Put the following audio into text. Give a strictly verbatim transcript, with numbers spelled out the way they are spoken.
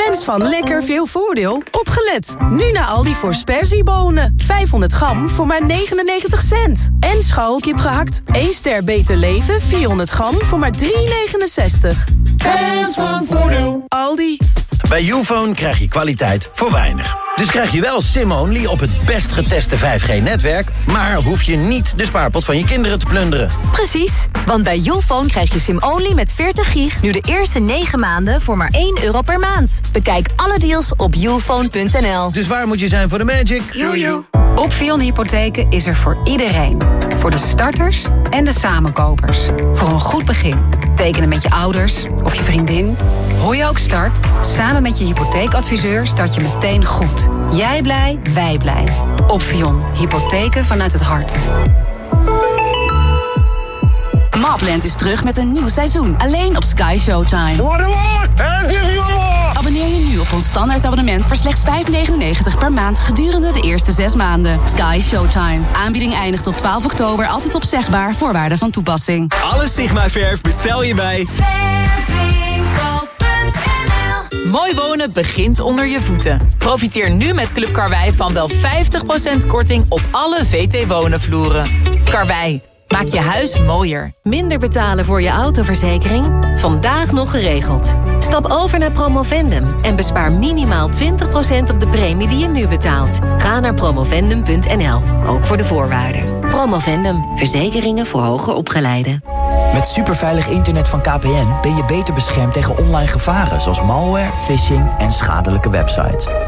Fans van lekker veel voordeel, opgelet. Nu naar Aldi voor sperziebonen. vijfhonderd gram voor maar negenennegentig cent. En scharrelkip gehakt. één ster Beter Leven, vierhonderd gram voor maar drie negenenzestig. Fans van voordeel. Aldi. Bij Youfone krijg je kwaliteit voor weinig. Dus krijg je wel SIM-only op het best geteste vijf G-netwerk... maar hoef je niet de spaarpot van je kinderen te plunderen. Precies, want bij Youfone krijg je SIM-only met veertig gig... nu de eerste negen maanden voor maar één euro per maand. Bekijk alle deals op youfone punt n l. Dus waar moet je zijn voor de magic? Jojo. Opvion Hypotheken is er voor iedereen. Voor de starters en de samenkopers. Voor een goed begin. Tekenen met je ouders of je vriendin. Hoe je ook start, samen met je hypotheekadviseur start je meteen goed. Jij blij, wij blij. Opvion. Hypotheken vanuit het hart. Mapland is terug met een nieuw seizoen. Alleen op Sky Showtime. Abonneer je nu op ons standaard abonnement voor slechts vijf negenennegentig per maand gedurende de eerste zes maanden. Sky Showtime. Aanbieding eindigt op twaalf oktober. Altijd opzegbaar. Voorwaarden van toepassing. Alle Sigma-verf bestel je bij Verfwinkel punt n l. Mooi wonen begint onder je voeten. Profiteer nu met Club Karwei van wel vijftig procent korting op alle V T Wonen vloeren. Karwei, maak je huis mooier. Minder betalen voor je autoverzekering? Vandaag nog geregeld. Stap over naar Promovendum en bespaar minimaal twintig procent op de premie die je nu betaalt. Ga naar promovendum punt n l, ook voor de voorwaarden. Promovendum, verzekeringen voor hoger opgeleiden. Met superveilig internet van K P N ben je beter beschermd tegen online gevaren... zoals malware, phishing en schadelijke websites.